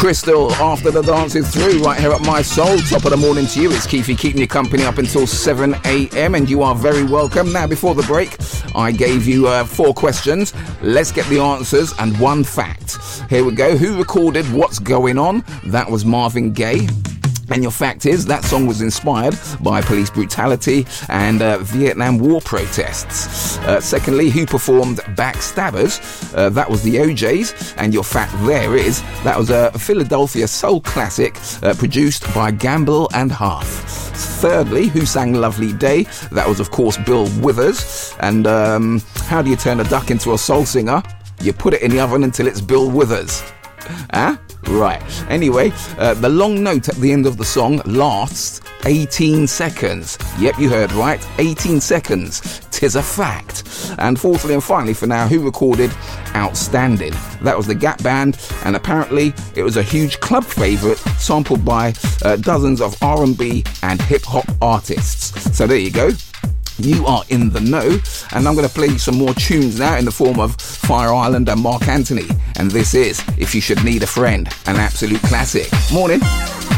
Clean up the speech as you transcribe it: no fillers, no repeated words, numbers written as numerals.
Crystal, after the dance is through, right here at My Soul. Top of the morning to you. It's Keefy keeping you company up until 7 a.m. and you are very welcome. Now, before the break, I gave you 4 questions. Let's get the answers and 1 fact. Here we go. Who recorded What's Going On? That was Marvin Gaye. And your fact is, that song was inspired by police brutality and Vietnam War protests. Secondly, who performed Backstabbers? That was the OJs. And your fact there is, that was a Philadelphia soul classic produced by Gamble and Half. Thirdly, who sang Lovely Day? That was, of course, Bill Withers. And how do you turn a duck into a soul singer? You put it in the oven until it's Bill Withers. Huh? Right. Anyway, the long note at the end of the song lasts 18 seconds. Yep, you heard right. 18 seconds. 'Tis a fact. And fourthly and finally for now, who recorded Outstanding? That was the Gap Band, and apparently it was a huge club favourite, sampled by dozens of R&B and hip-hop artists. So there you go. You are in the know, and I'm going to play you some more tunes now in the form of Fire Island and Mark Anthony. And this is If You Should Need a Friend, an absolute classic. Morning.